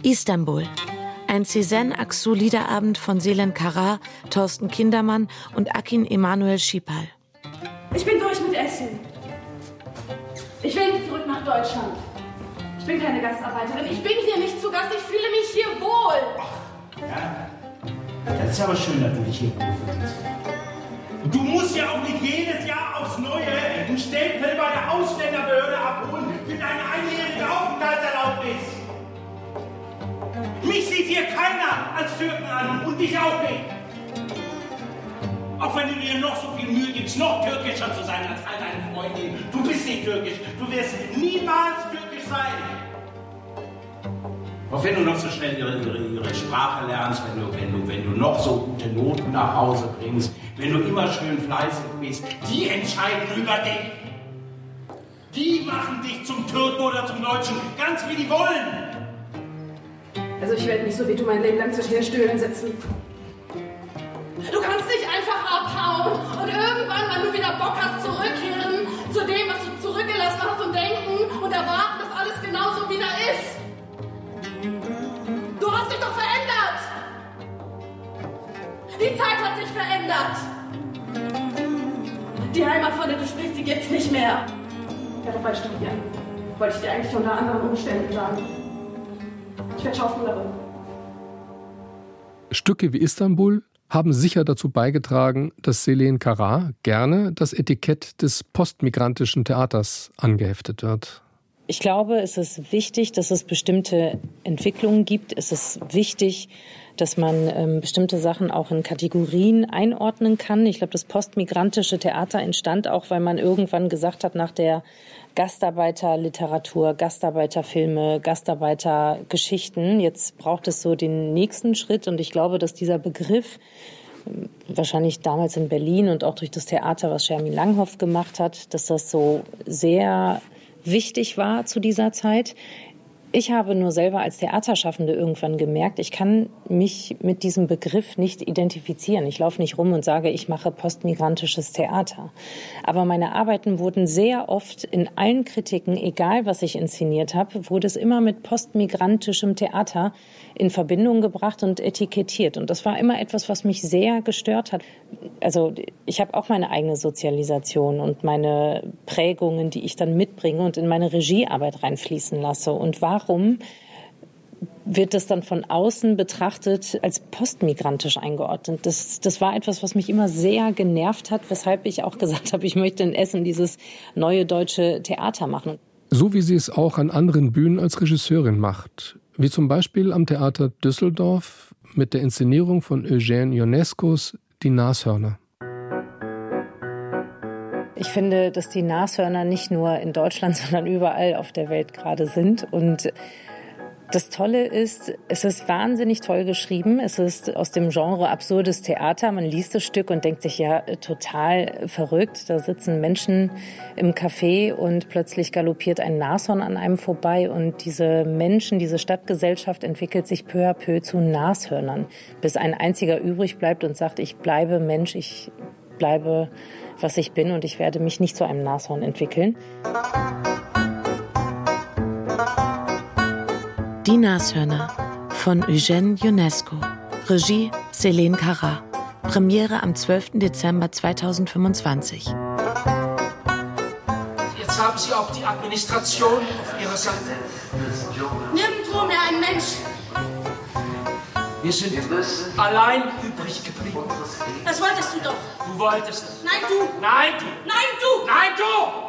Istanbul. Ein Cézanne Aksu Liederabend von Selen Kara, Thorsten Kindermann und Akin Emanuel Schipal. Ich bin durch mit Essen. Ich will nicht zurück nach Deutschland. Ich bin keine Gastarbeiterin. Ich bin hier nicht zu Gast. Ich fühle mich hier wohl. Ach, ja. Das ist aber schön, dass du dich hier wohlfühlst. Du musst ja auch nicht jedes Jahr aufs Neue einen Stempel bei der Ausländerbehörde abholen für deine einjährige Aufenthaltserlaubnis. Mich sieht hier keiner als Türken an und dich auch nicht. Auch wenn du dir noch so viel Mühe gibst, noch türkischer zu sein als all deine Freundinnen. Du bist nicht türkisch. Du wirst niemals türkisch sein. Auch wenn du noch so schnell ihre Sprache lernst, wenn du noch so gute Noten nach Hause bringst, wenn du immer schön fleißig bist, die entscheiden über dich. Die machen dich zum Türken oder zum Deutschen, ganz wie die wollen. Also ich werde nicht so wie du mein Leben lang zwischen den Stühlen sitzen. Du kannst nicht einfach abhauen und irgendwann, wenn du wieder Bock hast, zurückkehren zu dem, was du zurückgelassen hast und denken und erwarten, dass alles genauso wieder ist. Du hast dich doch verändert. Die Zeit hat sich verändert. Die Heimat, von der du sprichst, die gibt's nicht mehr. Ich werde doch bald studieren. Wollte ich dir eigentlich unter anderen Umständen sagen. Ich werde Schauspielerin. Stücke wie Istanbul haben sicher dazu beigetragen, dass Selen Kara gerne das Etikett des postmigrantischen Theaters angeheftet wird. Ich glaube, es ist wichtig, dass es bestimmte Entwicklungen gibt. Es ist wichtig, dass man bestimmte Sachen auch in Kategorien einordnen kann. Ich glaube, das postmigrantische Theater entstand auch, weil man irgendwann gesagt hat, nach der Gastarbeiterliteratur, Gastarbeiterfilme, Gastarbeitergeschichten, jetzt braucht es so den nächsten Schritt. Und ich glaube, dass dieser Begriff wahrscheinlich damals in Berlin und auch durch das Theater, was Schermin Langhoff gemacht hat, dass das so sehr wichtig war zu dieser Zeit. Ich habe nur selber als Theaterschaffende irgendwann gemerkt, ich kann mich mit diesem Begriff nicht identifizieren. Ich laufe nicht rum und sage, ich mache postmigrantisches Theater. Aber meine Arbeiten wurden sehr oft in allen Kritiken, egal was ich inszeniert habe, wurde es immer mit postmigrantischem Theater in Verbindung gebracht und etikettiert. Und das war immer etwas, was mich sehr gestört hat. Also ich habe auch meine eigene Sozialisation und meine Prägungen, die ich dann mitbringe und in meine Regiearbeit reinfließen lasse. Und warum wird das dann von außen betrachtet als postmigrantisch eingeordnet? Das war etwas, was mich immer sehr genervt hat, weshalb ich auch gesagt habe, ich möchte in Essen dieses neue deutsche Theater machen. So wie sie es auch an anderen Bühnen als Regisseurin macht. Wie zum Beispiel am Theater Düsseldorf mit der Inszenierung von Eugène Ionescos Die Nashörner. Ich finde, dass die Nashörner nicht nur in Deutschland, sondern überall auf der Welt gerade sind. Und das Tolle ist, es ist wahnsinnig toll geschrieben. Es ist aus dem Genre absurdes Theater. Man liest das Stück und denkt sich, ja, total verrückt. Da sitzen Menschen im Café und plötzlich galoppiert ein Nashorn an einem vorbei. Und diese Menschen, diese Stadtgesellschaft entwickelt sich peu à peu zu Nashörnern, bis ein einziger übrig bleibt und sagt, ich bleibe Mensch, ich bleibe, was ich bin und ich werde mich nicht zu einem Nashorn entwickeln. Die Nashörner von Eugène Ionesco. Regie Selen Kara. Premiere am 12. Dezember 2025. Jetzt haben Sie auch die Administration auf Ihrer Seite. Nirgendwo mehr ein Mensch. Wir sind allein übrig geblieben. Das wolltest du doch. Du wolltest es. Nein, du. Nein, du. Nein, du. Nein, du.